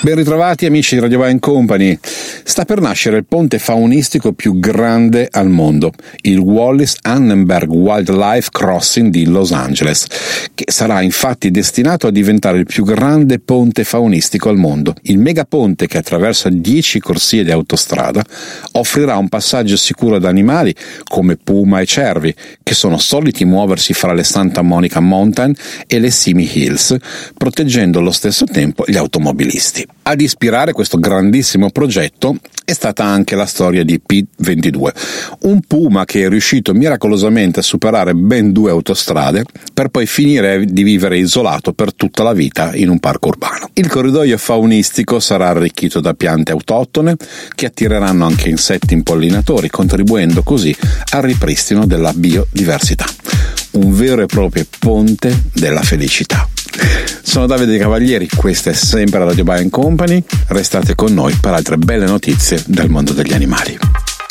Ben ritrovati amici di Radio Vai Company. Sta per nascere il ponte faunistico più grande al mondo, il Wallis-Annenberg Wildlife Crossing di Los Angeles, che sarà infatti destinato a diventare il più grande ponte faunistico al mondo. Il megaponte, che attraversa 10 corsie di autostrada, offrirà un passaggio sicuro ad animali come puma e cervi, che sono soliti muoversi fra le Santa Monica Mountain e le Simi Hills, proteggendo allo stesso tempo gli automobilisti. Ad ispirare questo grandissimo progetto è stata anche la storia di P22, un puma che è riuscito miracolosamente a superare ben 2 autostrade per poi finire di vivere isolato per tutta la vita in un parco urbano. Il corridoio faunistico sarà arricchito da piante autoctone che attireranno anche insetti impollinatori, contribuendo così al ripristino della biodiversità. Un vero e proprio ponte della felicità. Sono Davide Cavalieri, questa è sempre Radio Vai Company. Restate con noi per altre belle notizie dal mondo degli animali.